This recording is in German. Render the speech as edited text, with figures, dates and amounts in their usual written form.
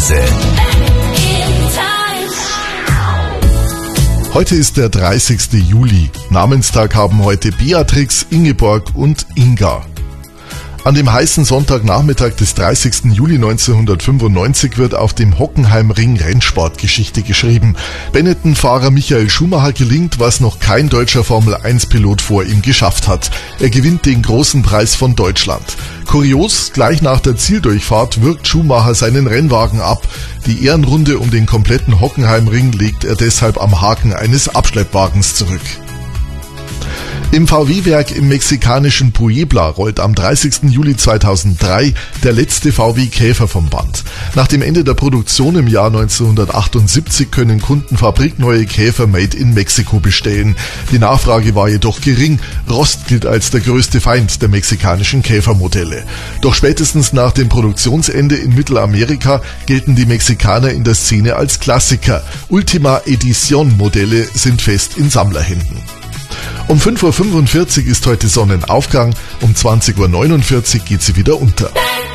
Reise. Heute ist der 30. Juli. Namenstag haben heute Beatrix, Ingeborg und Inga. An dem heißen Sonntagnachmittag des 30. Juli 1995 wird auf dem Hockenheimring Rennsportgeschichte geschrieben. Benetton-Fahrer Michael Schumacher gelingt, was noch kein deutscher Formel-1-Pilot vor ihm geschafft hat. Er gewinnt den großen Preis von Deutschland. Kurios, gleich nach der Zieldurchfahrt wirkt Schumacher seinen Rennwagen ab. Die Ehrenrunde um den kompletten Hockenheimring legt er deshalb am Haken eines Abschleppwagens zurück. Im VW-Werk im mexikanischen Puebla rollt am 30. Juli 2003 der letzte VW Käfer vom Band. Nach dem Ende der Produktion im Jahr 1978 können Kunden fabrikneue Käfer made in Mexiko bestellen. Die Nachfrage war jedoch gering. Rost gilt als der größte Feind der mexikanischen Käfermodelle. Doch spätestens nach dem Produktionsende in Mittelamerika gelten die Mexikaner in der Szene als Klassiker. Ultima Edition Modelle sind fest in Sammlerhänden. Um 5:45 Uhr ist heute Sonnenaufgang, um 20:49 Uhr geht sie wieder unter.